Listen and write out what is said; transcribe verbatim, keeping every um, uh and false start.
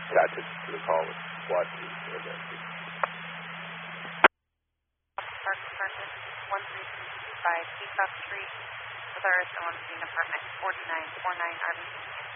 dispatches to the call with SWAT team for the Park Department one three two five Peacock Street with our S O M C apartment forty-nine forty-nine R B C.